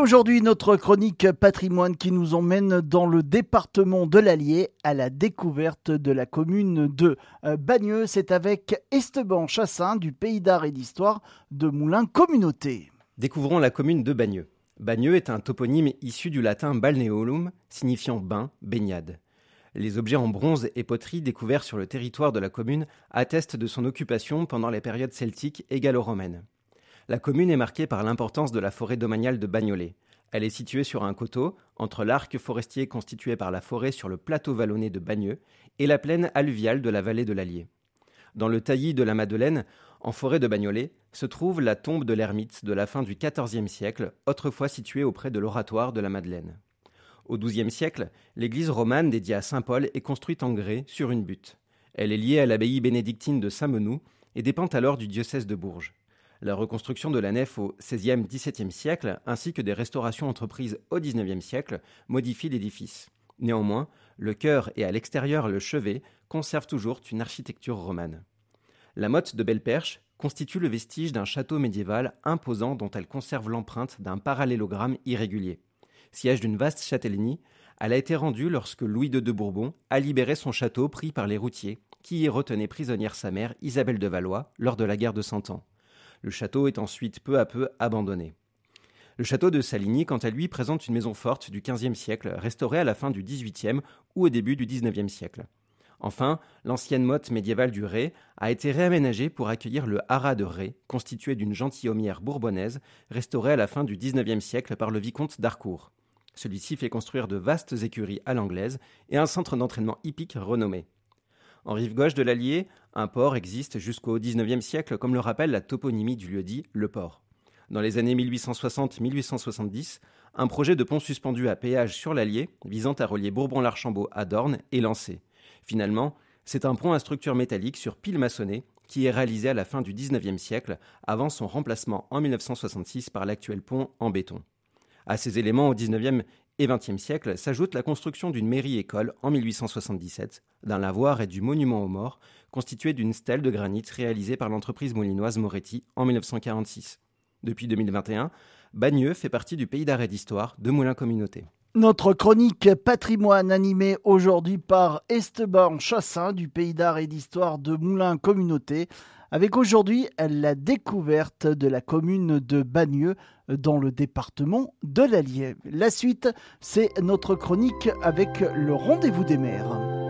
aujourd'hui notre chronique patrimoine qui nous emmène dans le département de l'Allier à la découverte de la commune de Bagneux. C'est avec Esteban Chassin du Pays d'Art et d'Histoire de Moulins Communauté. Découvrons la commune de Bagneux. Bagneux est un toponyme issu du latin balneolum, signifiant bain, baignade. Les objets en bronze et poterie découverts sur le territoire de la commune attestent de son occupation pendant les périodes celtiques et gallo-romaines. La commune est marquée par l'importance de la forêt domaniale de Bagnolet. Elle est située sur un coteau, entre l'arc forestier constitué par la forêt sur le plateau vallonné de Bagneux et la plaine alluviale de la vallée de l'Allier. Dans le taillis de la Madeleine, en forêt de Bagnolet, se trouve la tombe de l'ermite de la fin du XIVe siècle, autrefois située auprès de l'oratoire de la Madeleine. Au XIIe siècle, l'église romane dédiée à saint Paul est construite en grès sur une butte. Elle est liée à l'abbaye bénédictine de Saint-Menou et dépend alors du diocèse de Bourges. La reconstruction de la nef au XVIe-XVIIe siècle, ainsi que des restaurations entreprises au XIXe siècle, modifient l'édifice. Néanmoins, le chœur et à l'extérieur le chevet conservent toujours une architecture romane. La motte de Belperche constitue le vestige d'un château médiéval imposant dont elle conserve l'empreinte d'un parallélogramme irrégulier. Siège d'une vaste châtellenie, elle a été rendue lorsque Louis II de Bourbon a libéré son château pris par les routiers, qui y retenaient prisonnière sa mère Isabelle de Valois lors de la guerre de Cent Ans. Le château est ensuite peu à peu abandonné. Le château de Saligny, quant à lui, présente une maison forte du XVe siècle, restaurée à la fin du XVIIIe ou au début du XIXe siècle. Enfin, l'ancienne motte médiévale du Ré a été réaménagée pour accueillir le haras de Ré, constitué d'une gentilhommière bourbonnaise, restaurée à la fin du XIXe siècle par le vicomte d'Harcourt. Celui-ci fait construire de vastes écuries à l'anglaise et un centre d'entraînement hippique renommé. En rive gauche de l'Allier, un port existe jusqu'au XIXe siècle, comme le rappelle la toponymie du lieu-dit, le port. Dans les années 1860-1870, un projet de pont suspendu à péage sur l'Allier, visant à relier Bourbon-l'Archambault à Dorne, est lancé. Finalement, c'est un pont à structure métallique sur piles maçonnées qui est réalisé à la fin du XIXe siècle, avant son remplacement en 1966 par l'actuel pont en béton. À ces éléments, au XIXe et XXe siècle, s'ajoute la construction d'une mairie-école en 1877, d'un lavoir et du monument aux morts, constitué d'une stèle de granit réalisée par l'entreprise molinoise Moretti en 1946. Depuis 2021, Bagneux fait partie du Pays d'Art et d'Histoire de Moulins Communauté. Notre chronique patrimoine animée aujourd'hui par Esteban Chassin du Pays d'Art et d'Histoire de Moulins Communauté, avec aujourd'hui la découverte de la commune de Bagneux dans le département de l'Allier. La suite, c'est notre chronique avec le rendez-vous des maires.